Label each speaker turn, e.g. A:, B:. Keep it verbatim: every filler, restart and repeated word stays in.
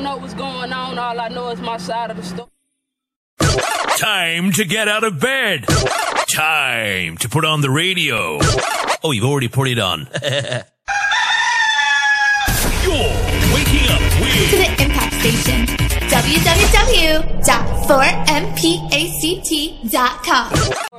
A: Know what's going on, all I know is my side of the story.
B: Time to get out of bed. Time to put on the radio. Oh, you've already put it on. You're waking up with
C: to the Impact Station. w w w dot four m p a c t dot com